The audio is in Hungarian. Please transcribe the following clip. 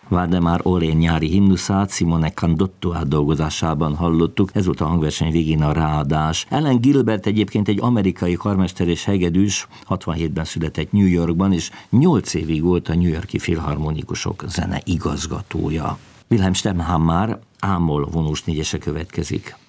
Valdemar Aulén nyári himnuszát Simone Candotto átdolgozásában hallottuk, ez volt a hangverseny végén a ráadás. Ellen Gilbert egyébként egy amerikai karmester és hegedűs, 67-ben született New Yorkban, és 8 évig volt a New York-i filharmonikusok zene igazgatója. Wilhelm Sternhammer A-moll vonós négyese következik.